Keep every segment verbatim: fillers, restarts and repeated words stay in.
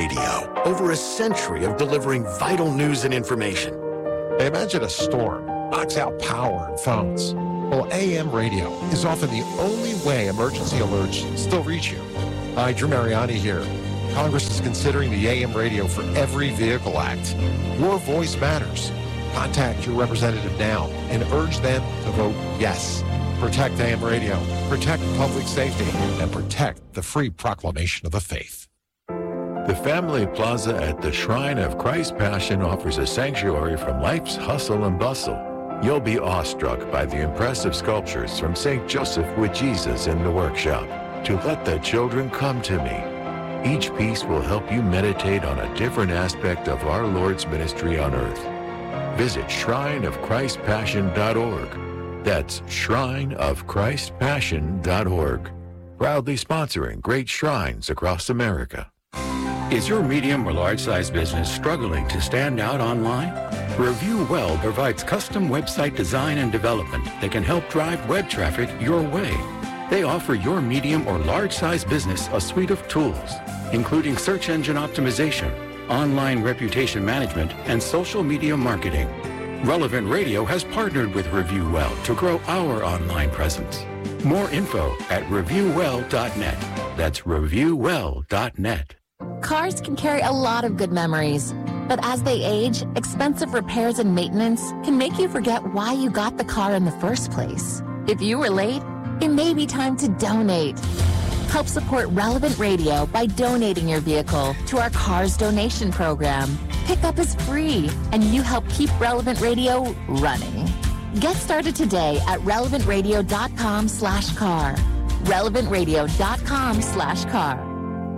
radio. Over a century of delivering vital news and information. Imagine a storm knocks out power and phones. Well, A M radio is often the only way emergency alerts still reach you. Hi, Drew Mariani here. Congress is considering the A M radio for Every Vehicle Act. Your voice matters. Contact your representative now and urge them to vote yes. Protect A M radio, protect public safety, and protect the free proclamation of the faith. The Family Plaza at the Shrine of Christ Passion offers a sanctuary from life's hustle and bustle. You'll be awestruck by the impressive sculptures from Saint Joseph with Jesus in the workshop. To let the children come to me. Each piece will help you meditate on a different aspect of our Lord's ministry on earth. Visit shrine of christ passion dot org. That's shrine of christ passion dot org. Proudly sponsoring great shrines across America. Is your medium or large-size business struggling to stand out online? ReviewWell provides custom website design and development that can help drive web traffic your way. They offer your medium or large-size business a suite of tools, including search engine optimization, online reputation management, and social media marketing. Relevant Radio has partnered with ReviewWell to grow our online presence. More info at review well dot net. That's review well dot net. Cars can carry a lot of good memories, but as they age, expensive repairs and maintenance can make you forget why you got the car in the first place. If you were late, it may be time to donate. Help support Relevant Radio by donating your vehicle to our Cars Donation Program. Pickup is free, and you help keep Relevant Radio running. Get started today at relevant radio dot com slash car. relevant radio dot com slash car.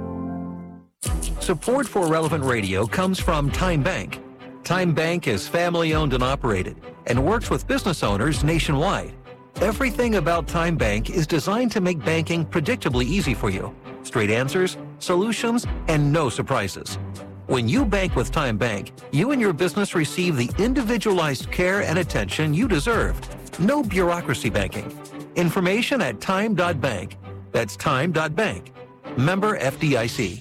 Support for Relevant Radio comes from Time Bank. Time Bank is family-owned and operated and works with business owners nationwide. Everything about Time Bank is designed to make banking predictably easy for you. Straight answers, solutions, and no surprises. When you bank with Time Bank, you and your business receive the individualized care and attention you deserve. No bureaucracy banking. Information at time dot bank. That's time dot bank. Member F D I C.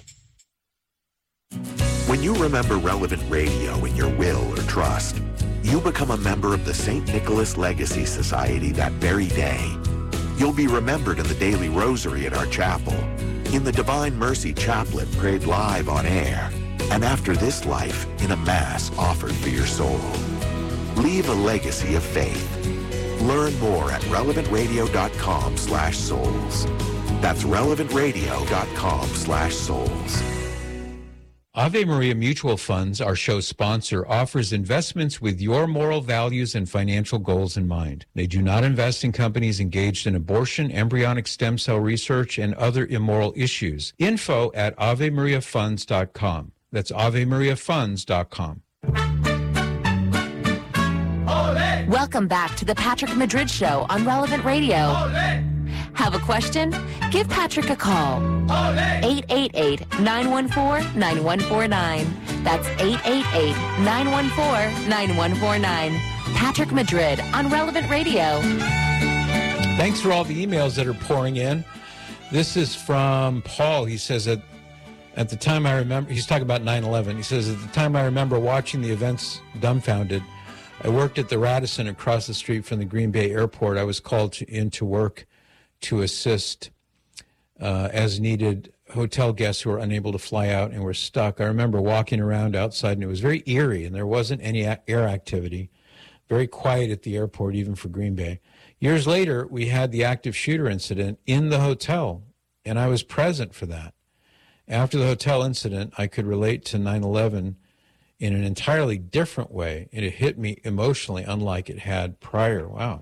When you remember Relevant Radio in your will or trust, you become a member of the Saint Nicholas Legacy Society that very day. You'll be remembered in the daily rosary at our chapel, in the Divine Mercy Chaplet prayed live on air, and after this life in a Mass offered for your soul. Leave a legacy of faith. Learn more at relevant radio dot com slash souls. That's relevant radio dot com slash souls. Ave Maria Mutual Funds, our show sponsor, offers investments with your moral values and financial goals in mind. They do not invest in companies engaged in abortion, embryonic stem cell research, and other immoral issues. Info at ave maria funds dot com. That's ave maria funds dot com. Welcome back to the Patrick Madrid Show on Relevant Radio. Olé! Have a question? Give Patrick a call. eight eight eight, nine one four, nine one four nine. That's eight eight eight, nine one four, nine one four nine. Patrick Madrid on Relevant Radio. Thanks for all the emails that are pouring in. This is from Paul. He says that at the time I remember, he's talking about nine eleven. He says, at the time I remember watching the events dumbfounded. I worked at the Radisson across the street from the Green Bay Airport. I was called to, in to work to assist uh, as needed hotel guests who were unable to fly out and were stuck. I remember walking around outside, and it was very eerie, and there wasn't any a- air activity. Very quiet at the airport, even for Green Bay. Years later, we had the active shooter incident in the hotel, and I was present for that. After the hotel incident, I could relate to nine eleven in an entirely different way, and it hit me emotionally unlike it had prior. Wow.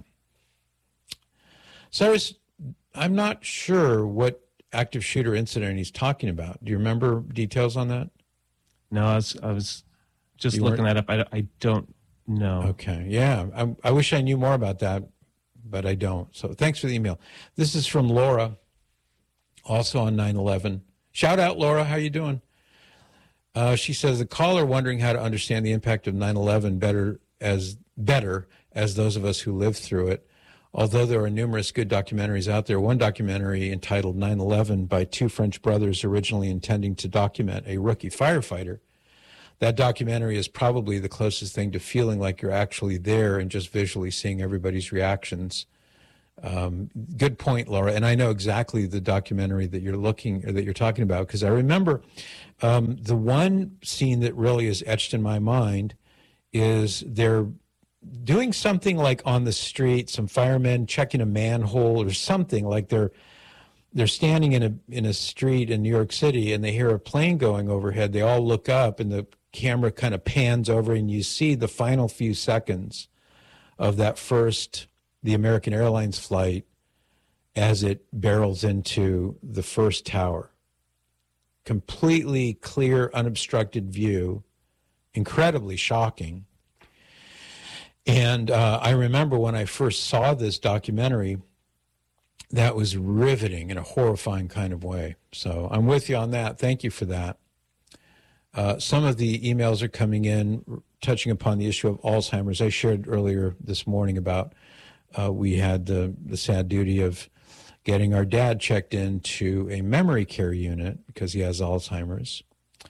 Cyrus, I'm not sure what active shooter incident he's talking about. Do you remember details on that? No, I was, I was just You looking weren't- that up. I, I don't know. Okay, yeah. I, I wish I knew more about that, but I don't. So thanks for the email. This is from Laura, also on nine eleven. Shout out, Laura. How you doing? Uh, she says, the caller wondering how to understand the impact of nine eleven better as better as those of us who lived through it. although there are numerous good documentaries out there, one documentary entitled nine eleven by two French brothers originally intending to document a rookie firefighter, that documentary is probably the closest thing to feeling like you're actually there and just visually seeing everybody's reactions. Um, good point, Laura. And I know exactly the documentary that you're looking or that you're talking about, because I remember um, the one scene that really is etched in my mind is they're doing something like on the street, some firemen checking a manhole or something, like they're they're standing in a in a street in New York City and they hear a plane going overhead. They all look up and the camera kind of pans over and you see the final few seconds of that first, the American Airlines flight as it barrels into the first tower. Completely clear, unobstructed view, incredibly shocking. And uh, I remember when I first saw this documentary, that was riveting in a horrifying kind of way. So I'm with you on that. Thank you for that. Uh, some of the emails are coming in touching upon the issue of Alzheimer's. I shared earlier this morning about uh, we had the, the sad duty of getting our dad checked into a memory care unit because he has Alzheimer's.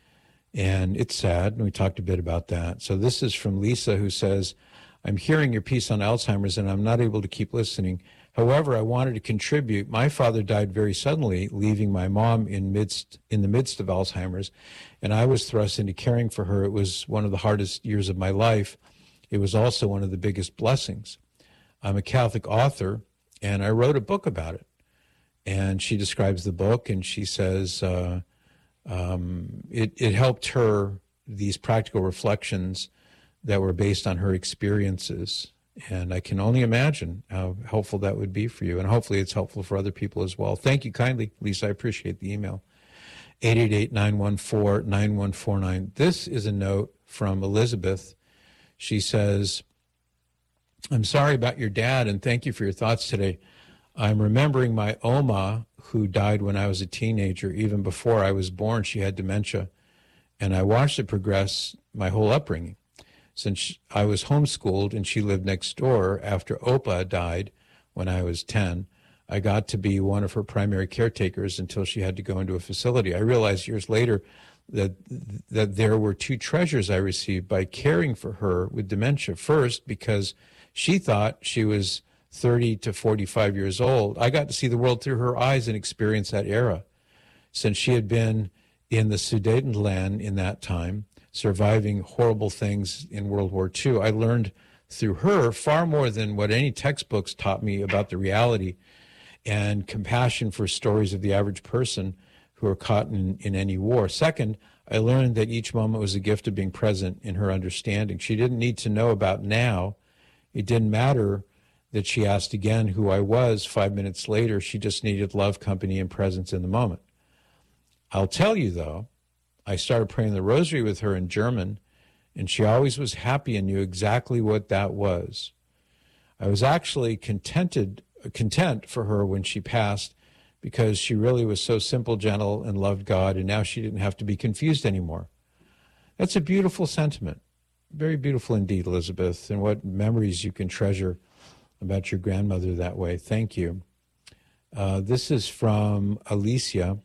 And it's sad, and we talked a bit about that. So this is from Lisa, who says, I'm hearing your piece on Alzheimer's, and I'm not able to keep listening. However, I wanted to contribute. My father died very suddenly, leaving my mom in midst in the midst of Alzheimer's, and I was thrust into caring for her. It was one of the hardest years of my life. It was also one of the biggest blessings. I'm a Catholic author, and I wrote a book about it. And she describes the book, and she says uh, um, it, it helped her, these practical reflections that were based on her experiences. And I can only imagine how helpful that would be for you. And hopefully it's helpful for other people as well. Thank you kindly, Lisa. I appreciate the email. eight eight eight, nine one four, nine one four nine. This is a note from Elizabeth. She says, I'm sorry about your dad, and thank you for your thoughts today. I'm remembering my Oma, who died when I was a teenager. Even before I was born, she had dementia. And I watched it progress my whole upbringing. Since I was homeschooled and she lived next door after Opa died when I was ten, I got to be one of her primary caretakers until she had to go into a facility. I realized years later that that there were two treasures I received by caring for her with dementia. First, because she thought she was thirty to forty-five years old, I got to see the world through her eyes and experience that era. Since she had been in the Sudetenland in that time, surviving horrible things in World War Two, I learned through her far more than what any textbooks taught me about the reality and compassion for stories of the average person who are caught in, in any war. Second, I learned that each moment was a gift of being present in her understanding. She didn't need to know about now. It didn't matter that she asked again who I was five minutes later. She just needed love, company, and presence in the moment. I'll tell you, though, I started praying the rosary with her in German, and she always was happy and knew exactly what that was. I was actually contented, content for her when she passed because she really was so simple, gentle, and loved God, and now she didn't have to be confused anymore. That's a beautiful sentiment. Very beautiful indeed, Elizabeth, and what memories you can treasure about your grandmother that way. Thank you. Uh, this is from Alicia.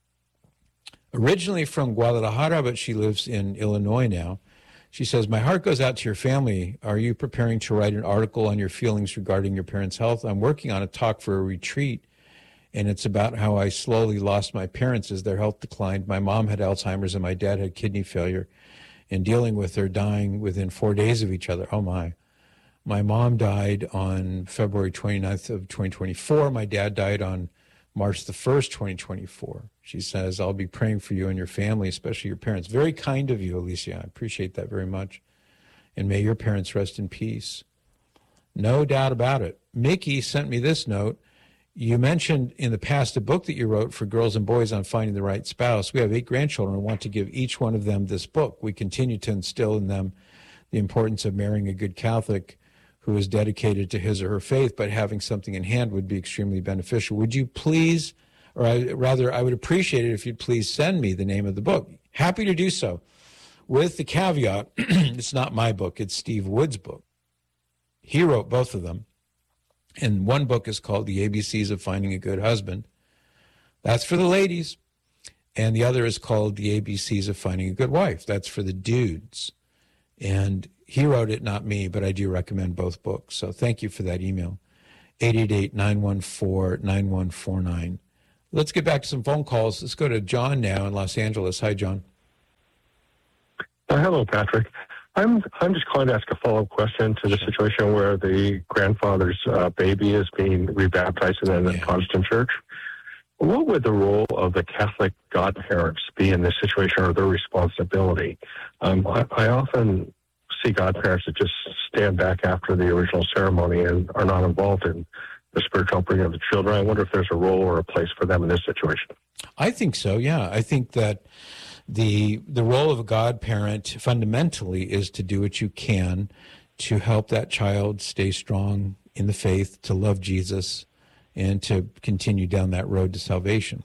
Originally from Guadalajara, but she lives in Illinois now. She says, my heart goes out to your family. Are you preparing to write an article on your feelings regarding your parents' health? I'm working on a talk for a retreat, and it's about how I slowly lost my parents as their health declined. My mom had Alzheimer's and my dad had kidney failure, and dealing with their dying within four days of each other. Oh, my. My mom died on February twenty-ninth of twenty twenty-four. My dad died on March the first, twenty twenty-four. She says, I'll be praying for you and your family, especially your parents. Very kind of you, Alicia. I appreciate that very much. And may your parents rest in peace. No doubt about it. Mickey sent me this note. You mentioned in the past a book that you wrote for girls and boys on finding the right spouse. We have eight grandchildren and want to give each one of them this book. We continue to instill in them the importance of marrying a good Catholic who is dedicated to his or her faith, but having something in hand would be extremely beneficial. Would you please, or I, rather, I would appreciate it if you'd please send me the name of the book. Happy to do so, with the caveat, it's not my book, it's Steve Wood's book. He wrote both of them, And one book is called The A B Cs of Finding a Good Husband. That's for the ladies. And the other is called The A B Cs of Finding a Good Wife. That's for the dudes. And he wrote it, not me, but I do recommend both books. So thank you for that email. eight eight eight, nine one four, nine one four nine. Let's get back to some phone calls. Let's go to John now in Los Angeles. Hi, John. Uh, hello, Patrick. I'm I'm just calling to ask a follow-up question to the situation where the grandfather's uh, baby is being rebaptized in a yeah. Protestant church. What would the role of the Catholic godparents be in this situation, or their responsibility? Um, I, I often see godparents that just stand back after the original ceremony and are not involved in the spiritual upbringing of the children. I wonder if there's a role or a place for them in this situation. I think so, yeah. I think that the the role of a godparent fundamentally is to do what you can to help that child stay strong in the faith, to love Jesus, and to continue down that road to salvation.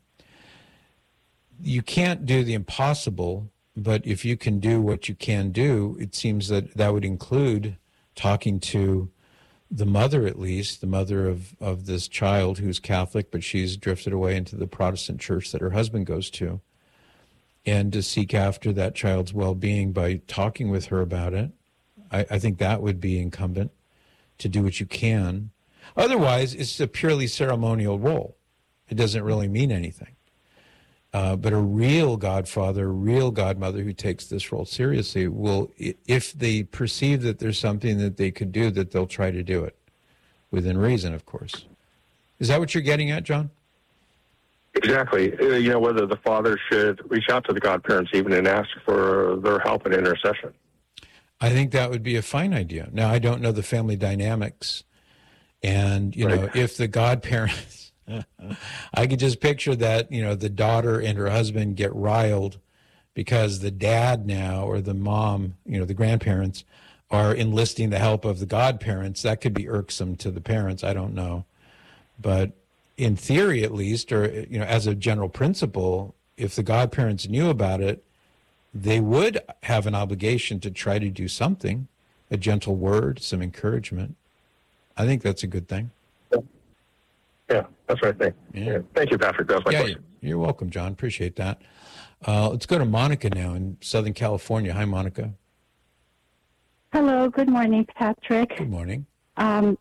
You can't do the impossible, but if you can do what you can do, it seems that that would include talking to the mother, at least, the mother of, of this child who's Catholic, but she's drifted away into the Protestant church that her husband goes to, and to seek after that child's well-being by talking with her about it. I, I think that would be incumbent, to do what you can. Otherwise, it's a purely ceremonial role. It doesn't really mean anything. Uh, but a real godfather, a real godmother who takes this role seriously will, if they perceive that there's something that they could do, that they'll try to do it, within reason, of course. Is that what you're getting at, John? Exactly. Uh, you know, whether the father should reach out to the godparents even and ask for their help and intercession. I think that would be a fine idea. Now, I don't know the family dynamics. And, you right. know, if the godparents, I could just picture that, you know, the daughter and her husband get riled because the dad now, or the mom, you know, the grandparents, are enlisting the help of the godparents. That could be irksome to the parents. I don't know. But in theory, at least, or, you know, as a general principle, if the godparents knew about it, they would have an obligation to try to do something, a gentle word, some encouragement. I think that's a good thing. Yeah, that's right. Thank, yeah. Yeah. Thank you, Patrick. That's my yeah, question. You're welcome, John. Appreciate that. Uh, let's go to Monica now in Southern California. Hi, Monica. Hello. Good morning, Patrick. Good morning. Um,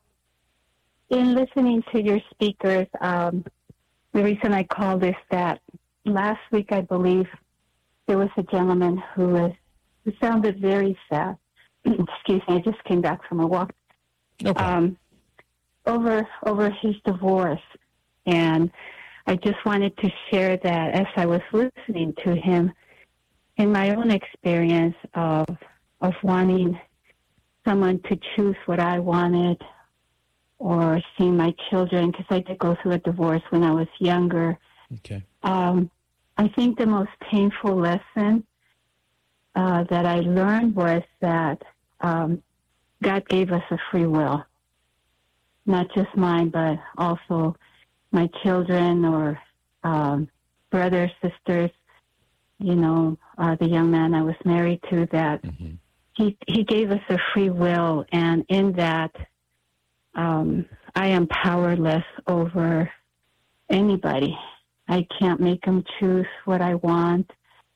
in listening to your speakers, um, the reason I called is that last week, I believe, there was a gentleman who was who sounded very sad. Excuse me. I just came back from a walk. No problem. Um, over over his divorce, and I just wanted to share that as I was listening to him, in my own experience of of wanting someone to choose what I wanted, or seeing my children, because I did go through a divorce when I was younger. Okay. Um, I think the most painful lesson uh, that I learned was that um, God gave us a free will. Not just mine, but also my children or um, brothers, sisters, you know, uh, the young man I was married to, that mm-hmm. he, he gave us a free will. And in that, um, I am powerless over anybody. I can't make them choose what I want.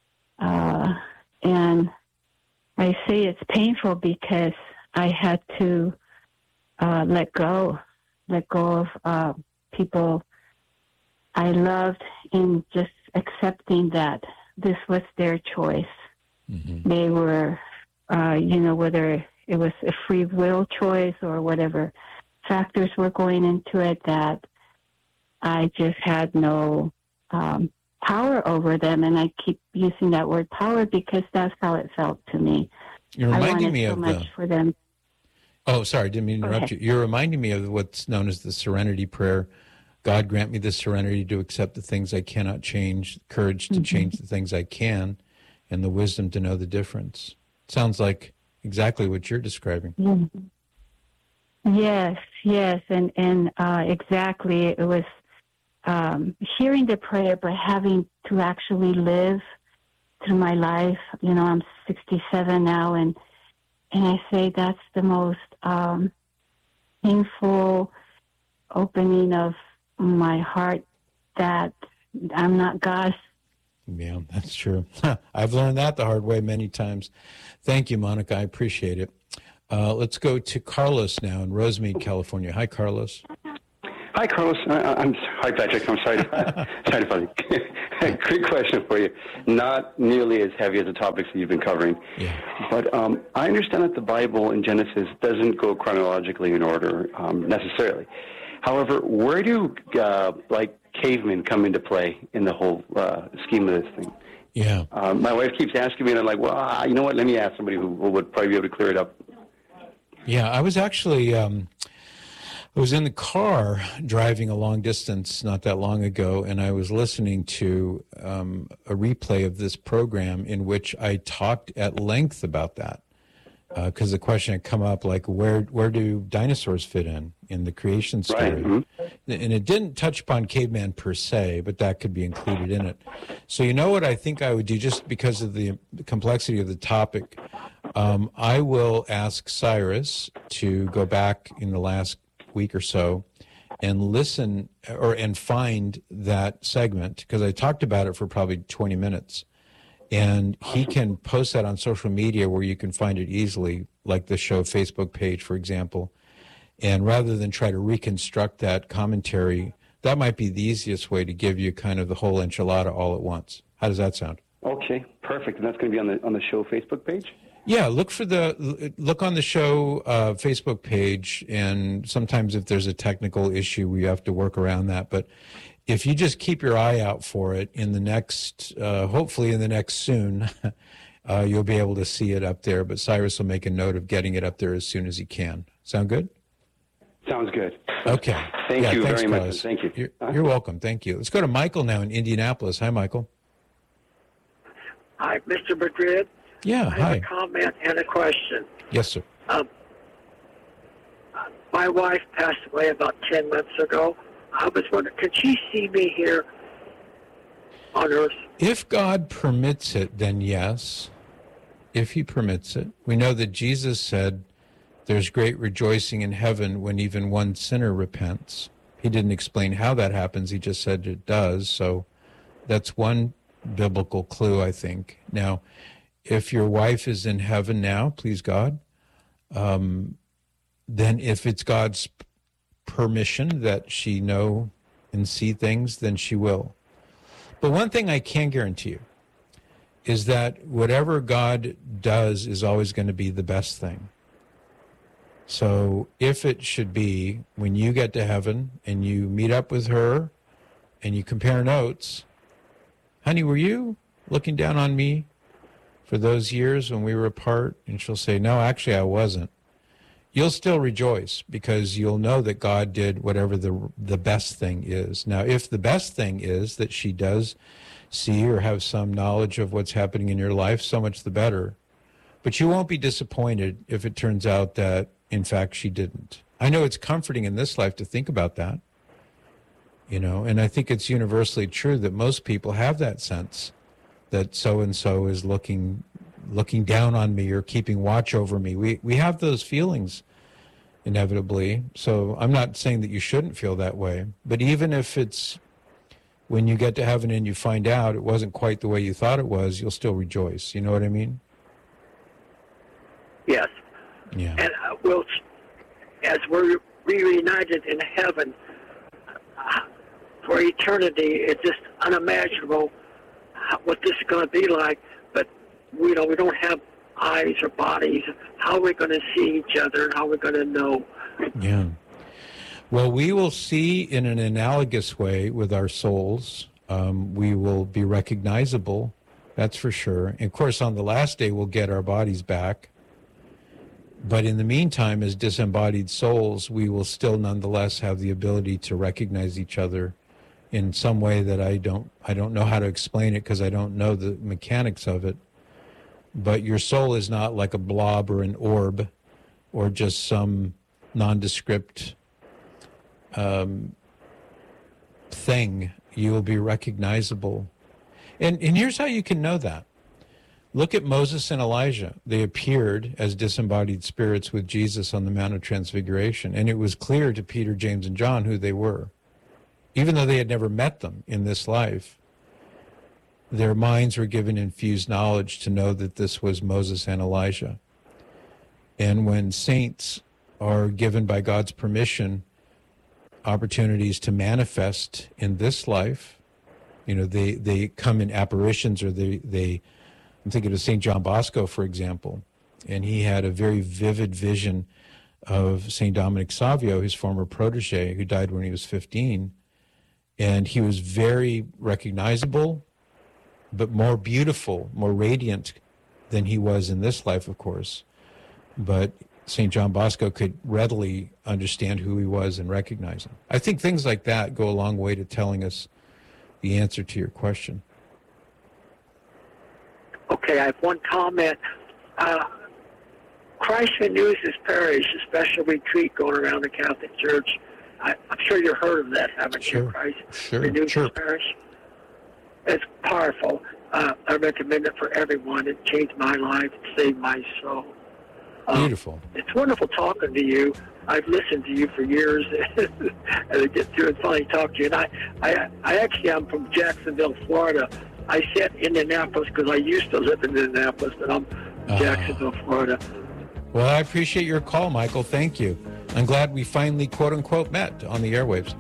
Uh, and I say it's painful because I had to Uh, let go, let go of uh, people I loved, in just accepting that this was their choice. Mm-hmm. They were, uh, you know, whether it was a free will choice or whatever factors were going into it, that I just had no um, power over them. And I keep using that word power because that's how it felt to me. You're reminding I wanted me so of much the... for them. Oh, sorry, didn't mean to interrupt you. You're reminding me of what's known as the serenity prayer. God grant me the serenity to accept the things I cannot change, courage to mm-hmm. change the things I can, and the wisdom to know the difference. Sounds like exactly what you're describing. Mm-hmm. Yes, yes, and, and uh, exactly. It was um, hearing the prayer, but having to actually live through my life. You know, I'm sixty-seven now, and And I say that's the most um, painful opening of my heart that I'm not God. Yeah, that's true. I've learned that the hard way many times. Thank you, Monica. I appreciate it. Uh, let's go to Carlos now in Rosemead, California. Hi, Carlos. Hi, Carlos. I, I'm hi, Patrick. I'm sorry. To, sorry to bother you. Quick question for you. Not nearly as heavy as the topics that you've been covering, yeah. but um, I understand that the Bible in Genesis doesn't go chronologically in order um, necessarily. However, where do uh, like cavemen come into play in the whole uh, scheme of this thing? Yeah. Uh, my wife keeps asking me, and I'm like, well, uh, you know what? Let me ask somebody who, who would probably be able to clear it up. Yeah, I was actually. Um, I was in the car driving a long distance not that long ago, and I was listening to um, a replay of this program in which I talked at length about that. Because uh, the question had come up, like, where where do dinosaurs fit in in the creation story? Right. Mm-hmm. And it didn't touch upon caveman per se, but that could be included in it. So you know what I think I would do, just because of the complexity of the topic, um, I will ask Cyrus to go back in the last week or so and listen or and find that segment, because I talked about it for probably twenty minutes. And he can post that on social media where you can find it easily, like the show Facebook page, for example. And rather than try to reconstruct that commentary, that might be the easiest way to give you kind of the whole enchilada all at once. How does that sound? Okay, perfect. And that's going to be on the on the show Facebook page? Yeah, look for the look on the show uh, Facebook page, and sometimes if there's a technical issue, we have to work around that. But if you just keep your eye out for it in the next, uh, hopefully in the next soon, uh, you'll be able to see it up there. But Cyrus will make a note of getting it up there as soon as he can. Sound good? Sounds good. Okay. Thank yeah, you thanks, very Carlos. much. Thank you. You're, uh-huh. you're welcome. Thank you. Let's go to Michael now in Indianapolis. Hi, Michael. Hi, Mister Madrid. Yeah, I hi. have a comment and a question. Yes, sir. Um, my wife passed away about ten months ago. I was wondering, could she see me here on earth? If God permits it, then yes. If he permits it. We know that Jesus said there's great rejoicing in heaven when even one sinner repents. He didn't explain how that happens. He just said it does. So that's one biblical clue, I think. Now, if your wife is in heaven now, please God, um, then if it's God's permission that she know and see things, then she will. But one thing I can guarantee you is that whatever God does is always going to be the best thing. So if it should be when you get to heaven and you meet up with her and you compare notes, honey, were you looking down on me for those years when we were apart? And she'll say, no, actually I wasn't. You'll still rejoice because you'll know that God did whatever the the best thing is. Now, if the best thing is that she does see or have some knowledge of what's happening in your life, so much the better. But you won't be disappointed if it turns out that, in fact, she didn't. I know it's comforting in this life to think about that, you know, and I think it's universally true that most people have that sense that so-and-so is looking looking down on me or keeping watch over me. We we have those feelings inevitably. So I'm not saying that you shouldn't feel that way. But even if it's when you get to heaven and you find out it wasn't quite the way you thought it was, you'll still rejoice. You know what I mean? Yes. Yeah. And uh, we'll, as we're reunited in heaven uh, for eternity, it's just unimaginable what this is going to be like. But we know we don't have eyes or bodies. How are we going to see each other, and how are we going to know? Yeah. Well, we will see in an analogous way with our souls. Um, we will be recognizable, that's for sure. And of course, on the last day, we'll get our bodies back. But in the meantime, as disembodied souls, we will still nonetheless have the ability to recognize each other in some way that I don't I don't know how to explain it because I don't know the mechanics of it. But your soul is not like a blob or an orb or just some nondescript um, thing. You will be recognizable. And, and here's how you can know that. Look at Moses and Elijah. They appeared as disembodied spirits with Jesus on the Mount of Transfiguration, and it was clear to Peter, James, and John who they were. Even though they had never met them in this life, their minds were given infused knowledge to know that this was Moses and Elijah. And when saints are given by God's permission opportunities to manifest in this life, you know, they, they come in apparitions, or they, they, I'm thinking of Saint John Bosco, for example, and he had a very vivid vision of Saint Dominic Savio, his former protege, who died when he was fifteen, and he was very recognizable, but more beautiful, more radiant than he was in this life, of course. But Saint John Bosco could readily understand who he was and recognize him. I think things like that go a long way to telling us the answer to your question. Okay, I have one comment. Uh, Christ Renews His Parish, a special retreat going around the Catholic Church. I, I'm sure you've heard of that, haven't sure. you? Christ sure. Renews sure. His Parish. It's powerful. Uh, I recommend it for everyone. It changed my life. It saved my soul. Um, Beautiful. It's wonderful talking to you. I've listened to you for years, and I get through and finally talk to you. And I, I, I actually am from Jacksonville, Florida. I said Indianapolis because I used to live in Indianapolis, but I'm uh, Jacksonville, Florida. Well, I appreciate your call, Michael. Thank you. I'm glad we finally, quote unquote, met on the airwaves.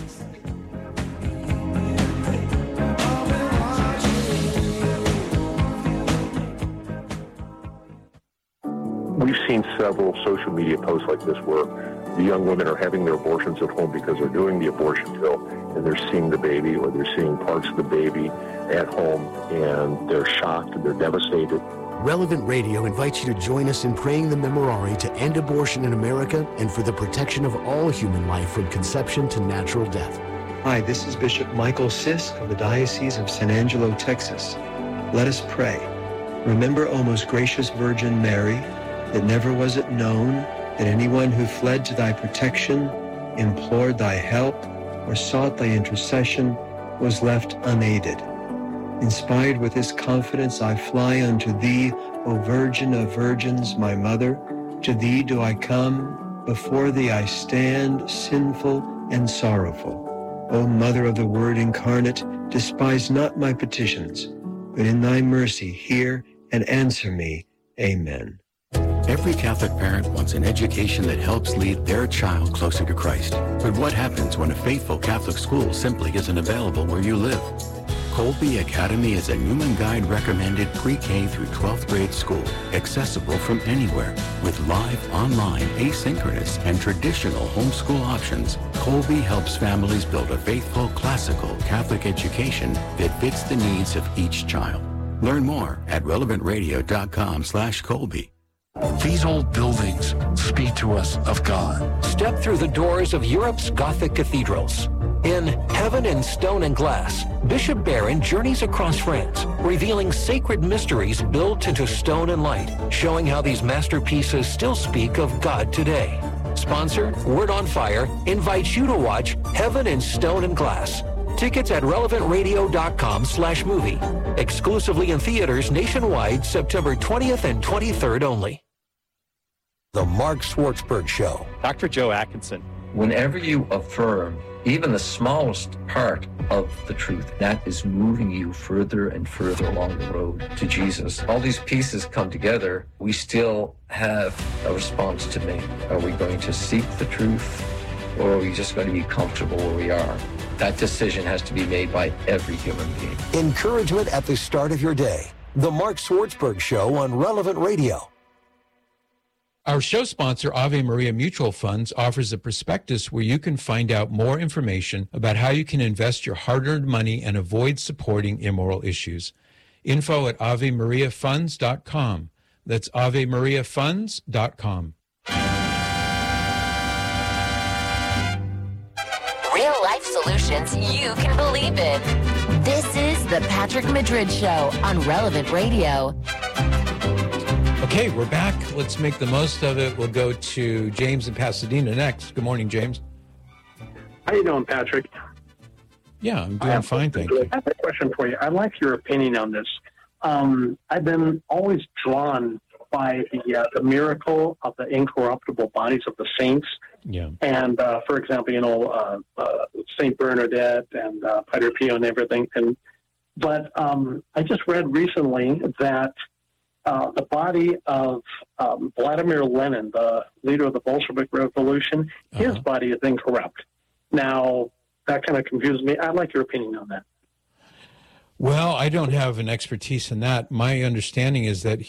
We've seen several social media posts like this where the young women are having their abortions at home because they're doing the abortion pill and they're seeing the baby, or they're seeing parts of the baby at home, and they're shocked and they're devastated. Relevant Radio invites you to join us in praying the Memorare to end abortion in America and for the protection of all human life from conception to natural death. Hi, this is Bishop Michael Sisk of the Diocese of San Angelo, Texas. Let us pray. Remember, O most gracious Virgin Mary, that never was it known that anyone who fled to thy protection, implored thy help, or sought thy intercession was left unaided. Inspired with this confidence, I fly unto thee, O Virgin of Virgins, my Mother. To thee do I come, before thee I stand, sinful and sorrowful. O Mother of the Word incarnate, despise not my petitions, but in thy mercy hear and answer me. Amen. Every Catholic parent wants an education that helps lead their child closer to Christ. But what happens when a faithful Catholic school simply isn't available where you live? Colby Academy is a Newman Guide recommended pre-K through twelfth grade school, accessible from anywhere. With live, online, asynchronous, and traditional homeschool options, Colby helps families build a faithful, classical Catholic education that fits the needs of each child. Learn more at relevant radio dot com slash Colby. These old buildings speak to us of God. Step through the doors of Europe's Gothic cathedrals. In Heaven in Stone and Glass, Bishop Barron journeys across France, revealing sacred mysteries built into stone and light, showing how these masterpieces still speak of God today. Sponsor, Word on Fire, invites you to watch Heaven in Stone and Glass. Tickets at relevant radio dot com slash movie. Exclusively in theaters nationwide, September twentieth and twenty-third only. The Mark Schwartzberg Show. Doctor Joe Atkinson. Whenever you affirm even the smallest part of the truth, that is moving you further and further along the road to Jesus. All these pieces come together. We still have a response to make. Are we going to seek the truth, or are we just going to be comfortable where we are? That decision has to be made by every human being. Encouragement at the start of your day. The Mark Schwartzberg Show on Relevant Radio. Our show sponsor, Ave Maria Mutual Funds, offers a prospectus where you can find out more information about how you can invest your hard-earned money and avoid supporting immoral issues. Info at ave maria funds dot com. That's ave maria funds dot com. Real-life solutions you can believe in. This is the Patrick Madrid Show on Relevant Radio. Okay, we're back. Let's make the most of it. We'll go to James in Pasadena next. Good morning, James. How you doing, Patrick? Yeah, I'm doing fine, thank you. I have a question for you. I'd like your opinion on this. um, I've been always drawn by the uh, the miracle of the incorruptible bodies of the saints. Yeah. And uh, for example, you know, uh, uh, Saint Bernadette and uh, Padre Pio and everything. And but um, I just read recently that uh, the body of um, Vladimir Lenin, the leader of the Bolshevik Revolution, uh-huh. his body is incorrupt. Now that kind of confuses me. I'd like your opinion on that. Well, I don't have an expertise in that. My understanding is that